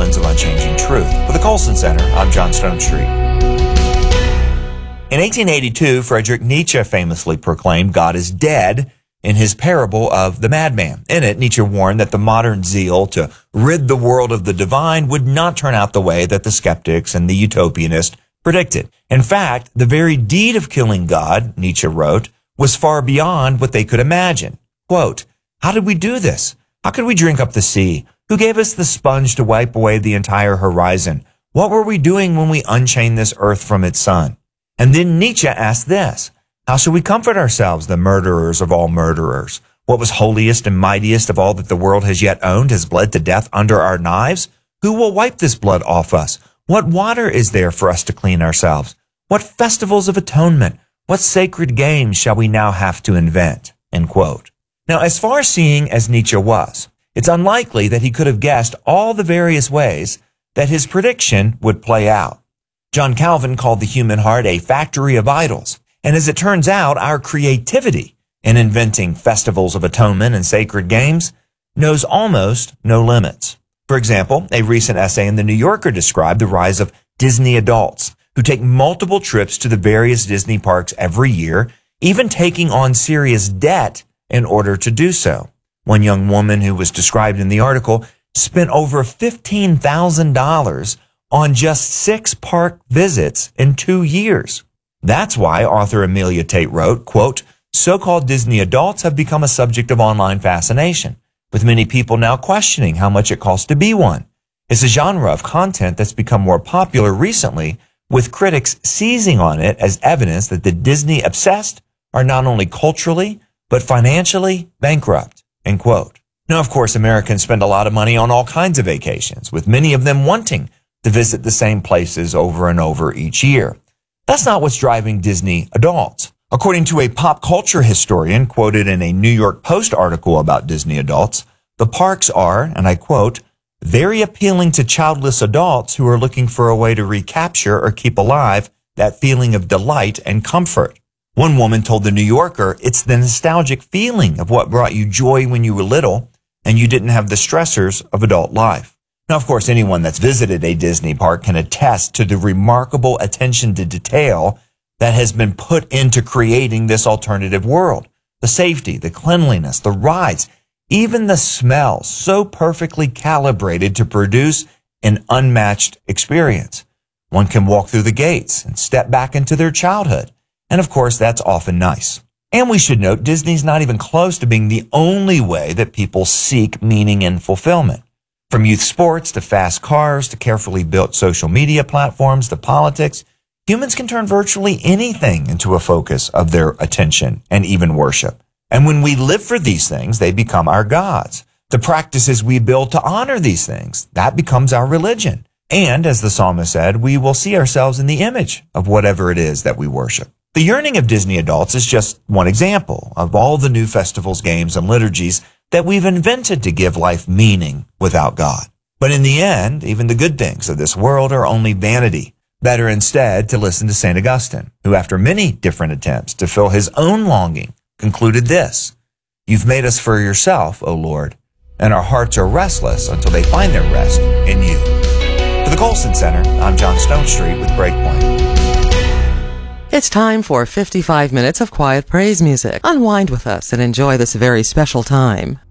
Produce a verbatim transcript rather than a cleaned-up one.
Sons of Unchanging Truth. For the Colson Center, I'm John Stonestreet. In eighteen eighty-two, Friedrich Nietzsche famously proclaimed God is dead in his parable of the madman. In it, Nietzsche warned that the modern zeal to rid the world of the divine would not turn out the way that the skeptics and the utopianists predicted. In fact, the very deed of killing God, Nietzsche wrote, was far beyond what they could imagine. Quote, "How did we do this? How could we drink up the sea? Who gave us the sponge to wipe away the entire horizon? What were we doing when we unchained this earth from its sun?" And then Nietzsche asked this, "How shall we comfort ourselves, the murderers of all murderers? What was holiest and mightiest of all that the world has yet owned has bled to death under our knives? Who will wipe this blood off us? What water is there for us to clean ourselves? What festivals of atonement? What sacred games shall we now have to invent?" End quote. Now, as far seeing as Nietzsche was, it's unlikely that he could have guessed all the various ways that his prediction would play out. John Calvin called the human heart a factory of idols. And as it turns out, our creativity in inventing festivals of atonement and sacred games knows almost no limits. For example, a recent essay in The New Yorker described the rise of Disney adults who take multiple trips to the various Disney parks every year, even taking on serious debt in order to do so. One young woman who was described in the article spent over fifteen thousand dollars on just six park visits in two years. That's why author Amelia Tate wrote, quote, "So-called Disney adults have become a subject of online fascination, with many people now questioning how much it costs to be one. It's a genre of content that's become more popular recently, with critics seizing on it as evidence that the Disney obsessed are not only culturally, but financially bankrupt," end quote. Now, of course, Americans spend a lot of money on all kinds of vacations, with many of them wanting to visit the same places over and over each year. That's not what's driving Disney adults. According to a pop culture historian quoted in a New York Post article about Disney adults, the parks are, and I quote, "very appealing to childless adults who are looking for a way to recapture or keep alive that feeling of delight and comfort." One woman told The New Yorker, "It's the nostalgic feeling of what brought you joy when you were little and you didn't have the stressors of adult life." Now, of course, anyone that's visited a Disney park can attest to the remarkable attention to detail that has been put into creating this alternative world. The safety, the cleanliness, the rides, even the smells, so perfectly calibrated to produce an unmatched experience. One can walk through the gates and step back into their childhood. And of course, that's often nice. And we should note, Disney's not even close to being the only way that people seek meaning and fulfillment. From youth sports to fast cars to carefully built social media platforms to politics, humans can turn virtually anything into a focus of their attention and even worship. And when we live for these things, they become our gods. The practices we build to honor these things, that becomes our religion. And as the psalmist said, we will see ourselves in the image of whatever it is that we worship. The yearning of Disney adults is just one example of all the new festivals, games, and liturgies that we've invented to give life meaning without God. But in the end, even the good things of this world are only vanity. Better instead to listen to Saint Augustine, who after many different attempts to fill his own longing, concluded this: "You've made us for yourself, O Lord, and our hearts are restless until they find their rest in you." For the Colson Center, I'm John Stonestreet with Breakpoint. It's time for fifty-five minutes of quiet praise music. Unwind with us and enjoy this very special time.